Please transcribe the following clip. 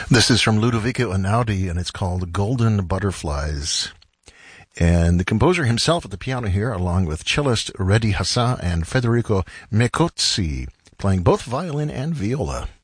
This is from Ludovico Einaudi, and it's called Golden Butterflies. And the composer himself at the piano here, along with cellist Reddy Hassan and Federico Mecozzi, playing both violin and viola.